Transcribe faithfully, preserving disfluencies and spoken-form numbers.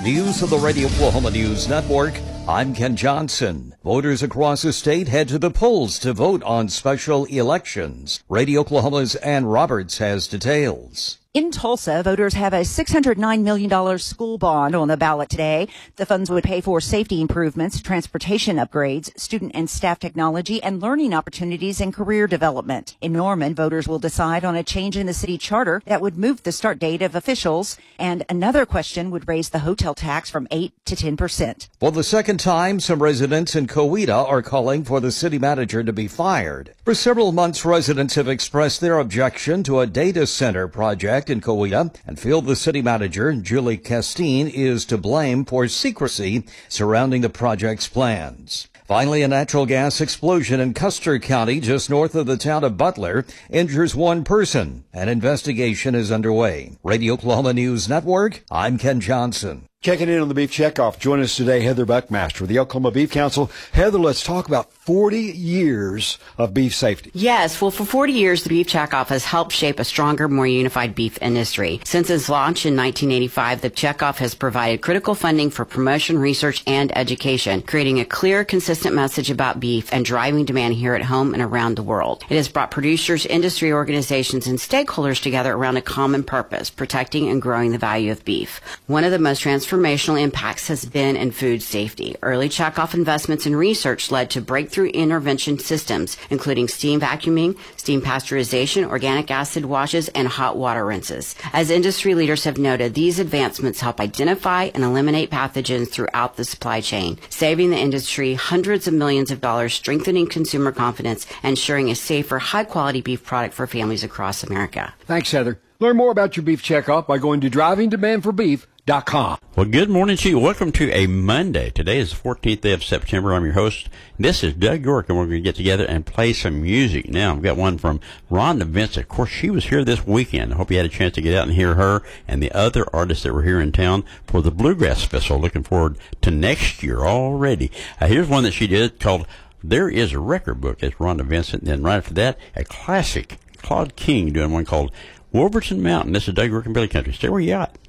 News of the Radio Oklahoma News Network. I'm Ken Johnson. Voters across the state head to the polls to vote on special elections. Radio Oklahoma's Ann Roberts has details. In Tulsa, voters have a six hundred nine million dollars school bond on the ballot today. The funds would pay for safety improvements, transportation upgrades, student and staff technology, and learning opportunities and career development. In Norman, voters will decide on a change in the city charter that would move the start date of officials, and another question would raise the hotel tax from eight to ten percent. For the second time, some residents in Coweta are calling for the city manager to be fired. For several months, residents have expressed their objection to a data center project in Coweta and feel the city manager, Julie Castine, is to blame for secrecy surrounding the project's plans. Finally, a natural gas explosion in Custer County, just north of the town of Butler, injures one person. An investigation is underway. Radio Oklahoma News Network, I'm Ken Johnson. Checking in on the Beef Checkoff. Join us today, Heather Buckmaster of the Oklahoma Beef Council. Heather, let's talk about forty years of beef safety. Yes, well, for forty years, the Beef Checkoff has helped shape a stronger, more unified beef industry. Since its launch in nineteen eighty-five, the Checkoff has provided critical funding for promotion, research, and education, creating a clear, consistent message about beef and driving demand here at home and around the world. It has brought producers, industry organizations, and stakeholders together around a common purpose, protecting and growing the value of beef. One of the most transformational Transformational impacts has been in food safety. Early checkoff investments in research led to breakthrough intervention systems, including steam vacuuming, steam pasteurization, organic acid washes, and hot water rinses. As industry leaders have noted, these advancements help identify and eliminate pathogens throughout the supply chain, saving the industry hundreds of millions of dollars, strengthening consumer confidence, and ensuring a safer, high-quality beef product for families across America. Thanks, Heather. Learn more about your beef checkoff by going to driving demand for beef dot com. Well, good morning to you. Welcome to a Monday. Today is the fourteenth day of September. I'm your host. This is Doug York, and we're going to get together and play some music. Now, I've got one from Rhonda Vincent. Of course, she was here this weekend. I hope you had a chance to get out and hear her and the other artists that were here in town for the Bluegrass Festival. Looking forward to next year already. Uh, here's one that she did called There Is a Record Book. It's Rhonda Vincent. And then right after that, a classic, Claude King doing one called Wolverton Mountain. This is Doug York and Billy Country. Stay where you at.